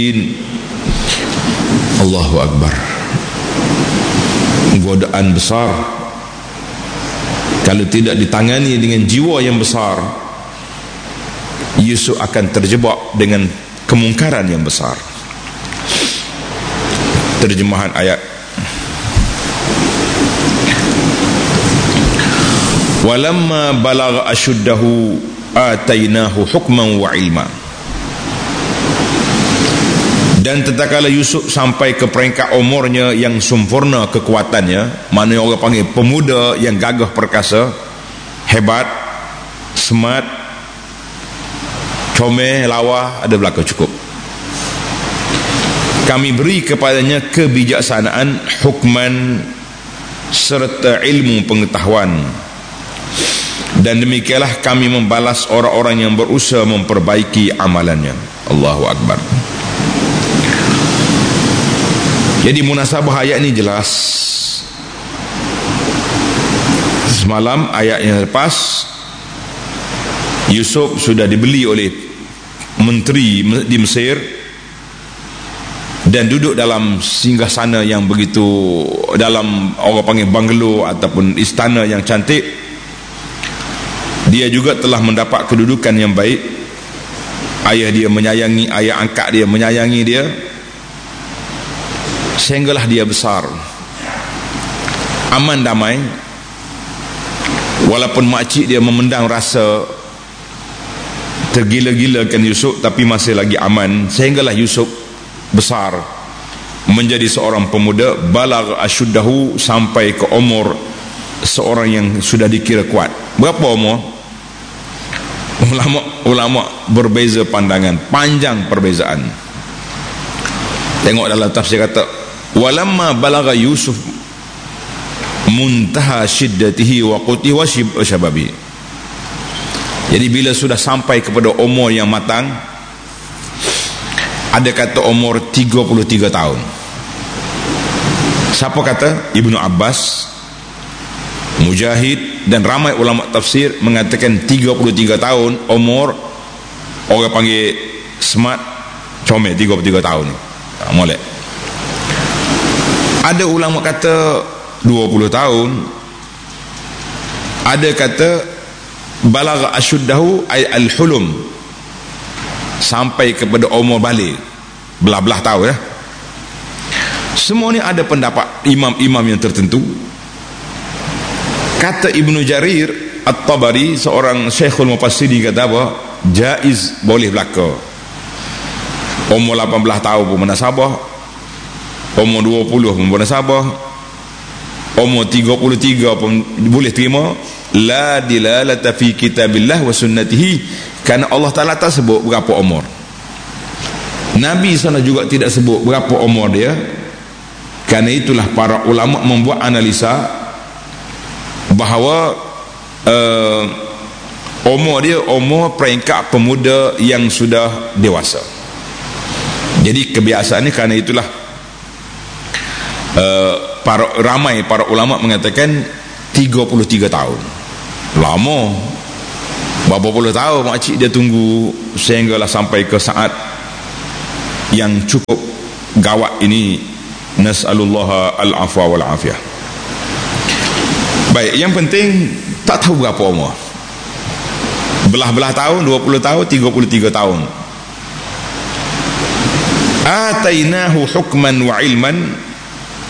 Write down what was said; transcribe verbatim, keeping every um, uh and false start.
Allahu Akbar. Godaan besar kalau tidak ditangani dengan jiwa yang besar, Yusuf akan terjebak dengan kemungkaran yang besar. Terjemahan ayat. Walamma balagha ashuddahu atainahu hukman wa ilma. Dan tatkala Yusuf sampai ke peringkat umurnya yang sempurna kekuatannya, mana yang orang panggil pemuda yang gagah perkasa, hebat, smart, comel, lawa, ada belaka cukup, kami beri kepadanya kebijaksanaan, hukman serta ilmu pengetahuan, dan demikianlah kami membalas orang-orang yang berusaha memperbaiki amalannya. Allahu Akbar. Jadi munasabah ayat ini jelas. Semalam ayat yang lepas, Yusuf sudah dibeli oleh menteri di Mesir dan duduk dalam singgasana yang begitu, dalam orang panggil banglo ataupun istana yang cantik. Dia juga telah mendapat kedudukan yang baik. Ayah dia menyayangi, ayah angkat dia menyayangi dia, sehinggalah dia besar, aman damai. Walaupun makcik dia memendang rasa tergila-gilakan Yusuf, tapi masih lagi aman. Sehinggalah Yusuf besar menjadi seorang pemuda, balagh ashuddahu, sampai ke umur seorang yang sudah dikira kuat. Berapa umur? Ulama-ulama berbeza pandangan, panjang perbezaan. Tengok dalam tafsir kata, walamma balagha Yusuf muntaha shiddatihi wa qutihi wa syababi. Jadi bila sudah sampai kepada umur yang matang, ada kata umur tiga puluh tiga tahun. Siapa kata? Ibnu Abbas, Mujahid dan ramai ulama tafsir mengatakan tiga puluh tiga tahun umur orang panggil smart, comel, tiga puluh tiga tahun. Ha, molek. Ada ulama kata dua puluh tahun, ada kata balagha ashuddahu ay al-hulum, sampai kepada umur balik, belah-belah tahun ya. Semua ni ada pendapat imam-imam yang tertentu. Kata Ibnu Jarir At-Tabari, seorang Syekhul Mufassiri, kata apa? Jaiz, boleh berlaku. Umur lapan belas tahun pun munasabah, umur dua puluh pun munasabah, umur tiga puluh tiga pun boleh terima. La dilalata fi kitabillah wa sunnatihi, kerana Allah Ta'ala tak sebut berapa umur. Nabi sana juga tidak sebut berapa umur dia. Kerana itulah para ulama membuat analisa bahawa uh, umur dia umur peringkat pemuda yang sudah dewasa. Jadi kebiasaan ni, kerana itulah uh, para, ramai para ulama mengatakan tiga puluh tiga tahun. Lama, berapa puluh tahun makcik dia tunggu sehinggalah sampai ke saat yang cukup gawat ini. Nas'alullah al-afwa wal-afiyah. Baik, yang penting tak tahu berapa umur, belah-belah tahun, dua puluh tahun, tiga puluh tiga tahun. Atainahu hukman wa ilman,